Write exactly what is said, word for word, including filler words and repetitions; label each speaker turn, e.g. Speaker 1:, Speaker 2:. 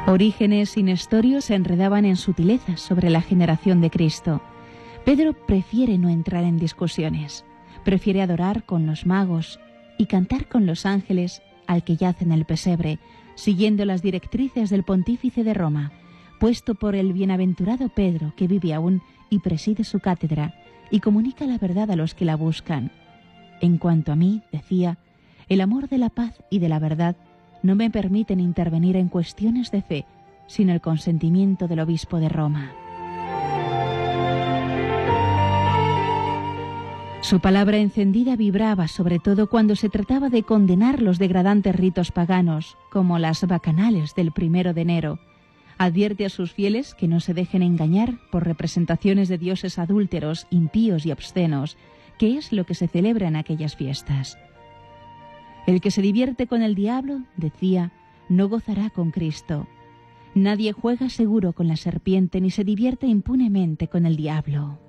Speaker 1: Orígenes y Nestorio se enredaban en sutilezas sobre la generación de Cristo. Pedro prefiere no entrar en discusiones, prefiere adorar con los magos y cantar con los ángeles al que yace en el pesebre, siguiendo las directrices del pontífice de Roma, puesto por el bienaventurado Pedro, que vive aún y preside su cátedra, y comunica la verdad a los que la buscan. En cuanto a mí, decía, el amor de la paz y de la verdad no me permiten intervenir en cuestiones de fe, sin el consentimiento del obispo de Roma. Su palabra encendida vibraba sobre todo cuando se trataba de condenar los degradantes ritos paganos, como las bacanales del primero de enero. Advierte a sus fieles que no se dejen engañar por representaciones de dioses adúlteros, impíos y obscenos, que es lo que se celebra en aquellas fiestas. El que se divierte con el diablo, decía, no gozará con Cristo. Nadie juega seguro con la serpiente ni se divierte impunemente con el diablo.